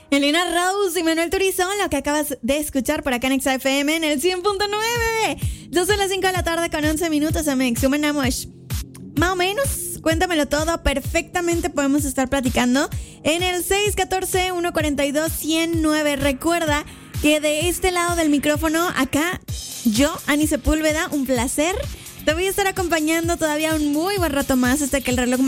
Elena Rose y Manuel Turizo, lo que acabas de escuchar por acá en XFM en el 100.9. Yo son las 5 de la tarde con 11 minutos, amigos. Sumanamos más o menos, cuéntamelo todo, perfectamente podemos estar platicando en el 614-142-109. Recuerda que de este lado del micrófono, acá, yo, Ani Sepúlveda, un placer. Te voy a estar acompañando todavía un muy buen rato más hasta que el reloj